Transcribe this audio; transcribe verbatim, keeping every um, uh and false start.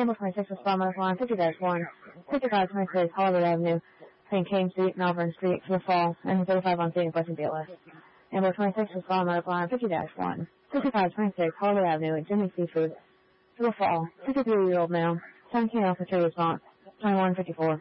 Number twenty-six was Farmer Line fifty dash one, fifty-five twenty-six Holiday Avenue, between Kane Street, Melbourne Street, to the Fall, and thirty-five on St. Blessing B L S. Number twenty-six was Farmer Line fifty dash one, fifty-five twenty-six Holiday Avenue, Jimmy Seafood, to the Fall, fifty-three-year-old male, seventeen officer response, twenty-one fifty-four.